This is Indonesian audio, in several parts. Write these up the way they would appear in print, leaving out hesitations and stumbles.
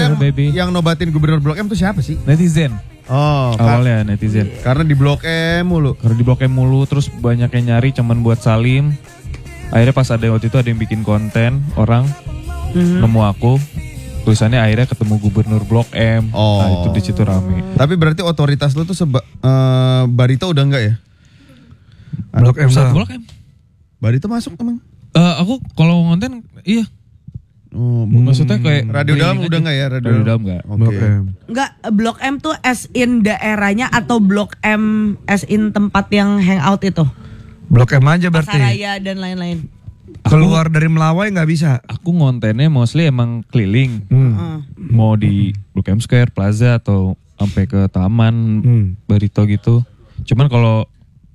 Sebenarnya baby. yang nobatin gubernur Blok M tuh siapa sih? Netizen. Oh, Awalnya netizen. karena di Blok M mulu. Karena di Blok M mulu, terus banyak yang nyari cuman buat Salim. Akhirnya pas ada waktu itu ada yang bikin konten, orang nemu aku. Tulisannya akhirnya ketemu gubernur Blok M. Oh. Nah itu di situ rame. Tapi berarti otoritas lu tuh Barito udah enggak ya? Blok M Satu doang. Blok M. Barito masuk emang? Aku kalau konten iya. Oh, Maksudnya kayak Radio Dalam keliling udah aja. enggak ya? Radio Dalam enggak. Oke. Blok M. Enggak, Blok M tuh as in daerahnya atau Blok M as in tempat yang hangout itu? Blok M aja berarti. Pasaraya dan lain-lain. Keluar dari Melawai nggak bisa. Aku ngontennya mostly emang keliling. Mau di Blok M Square, Plaza atau sampai ke Taman Barito gitu. Cuman kalau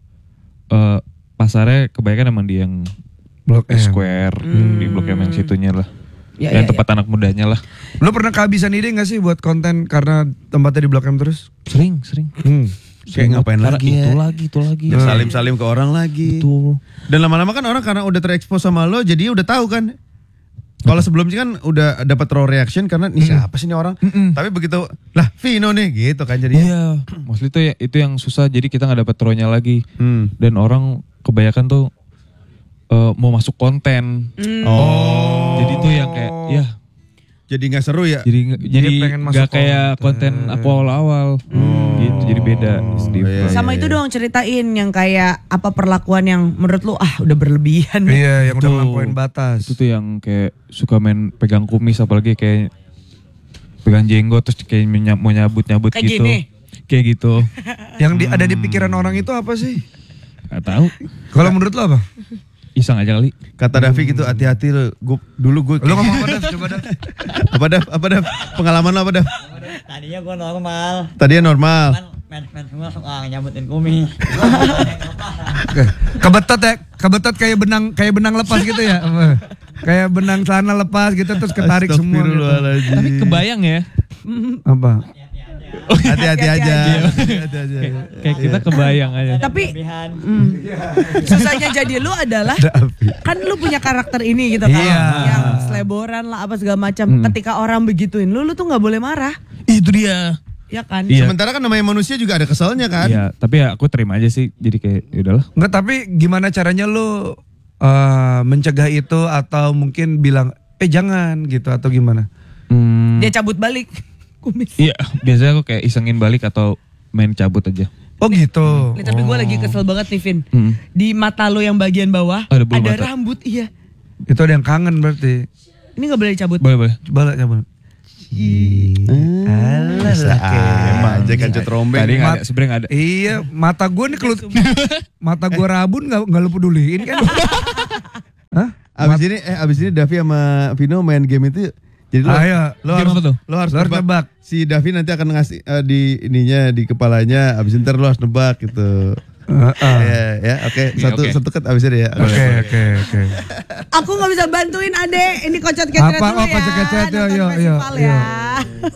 pasarnya kebanyakan emang di yang Blok M. Square, di Blok M yang situnya lah. Ya, yang ya, tempat anak mudanya lah. Lo pernah kehabisan ide gak sih buat konten karena tempatnya di Blok M terus? Sering. Kayak ngapain Karena lagi itu ya? lagi. Salim-salim ke orang lagi. Betul. Dan lama-lama kan orang karena udah terekspos sama lo, jadi udah tahu kan. Kalau sebelumnya kan udah dapat raw reaction karena nih siapa sih nih orang. Tapi begitu lah Vino nih gitu kan jadinya. Iya, mostly itu yang susah. Jadi kita nggak dapat row-nya lagi. Dan orang kebanyakan tuh mau masuk konten. Jadi tuh yang kayak ya. Jadi nggak seru ya. Jadi pengen masuk nggak kayak konten aku awal-awal. Gitu. Jadi beda. iya. Sama itu dong ceritain yang kayak apa perlakuan yang menurut lu udah berlebihan. Iya, yang udah Tuh. ngelampain batas. Itu tuh yang kayak suka main pegang kumis, apalagi kayak pegang jenggot terus kayak mau nyabut-nyabut Kayak gitu. gini. Kayak gitu. Yang ada di pikiran orang itu apa sih? Gak tahu. Kalau menurut lo apa? Iseng aja kali. Kata Davi gitu hati-hati lo. Dulu gue. Lo ngomong apa Dav? Coba Dav. Apa Dav? Pengalaman lo apa Dav? Tadinya gue normal, Tadinya normal. kan fans semua suka nyabutin kumis. Kebetot kayak benang lepas gitu ya. Kayak benang celana lepas gitu terus ketarik semua gitu. Astagfirullahaladzim. Tapi kebayang ya. Apa? Hati-hati aja. Kayak kita kebayang aja. Tapi Lebihan. susahnya jadi lu adalah kan lu punya karakter ini gitu kan. Iya. Yang seleboran lah apa segala macam. Ketika orang begituin lu tuh nggak boleh marah. Itu dia. Ya kan? Iya. Sementara kan namanya manusia juga ada keselnya kan. Iya, tapi ya aku terima aja sih. Jadi kayak yaudahlah. Enggak, tapi gimana caranya lu mencegah itu atau mungkin bilang jangan gitu atau gimana? Dia cabut balik kumis. Iya, biasanya aku kayak isengin balik atau main cabut aja. Oh gitu. Nih, tapi gue lagi kesel banget nih Vin. Hmm. Di mata lo yang bagian bawah Ada bulu mata. rambut, iya. Itu ada yang kangen berarti. Ini gak boleh dicabut. Boleh. Coba coba. Bisa aja kan cut rombeng. Tadi nggak ada, sebenarnya nggak ada. Iya, mata gue nih mata gue rabun nggak lu peduliin kan? Hah? Abis ini Davi sama Vino main game itu. Jadi lo Game apa tuh? harus Lo harus nebak. Si Davi nanti akan ngasih di ininya di kepalanya. Abis itu ntar lo harus nebak gitu. Ya, oke. Satu ket abis ini ya. Oke. Aku gak bisa bantuin adek. Ini kocot kecret Apa? dulu Oh, ya. kocot-kecret, Nonton yo. festival ya.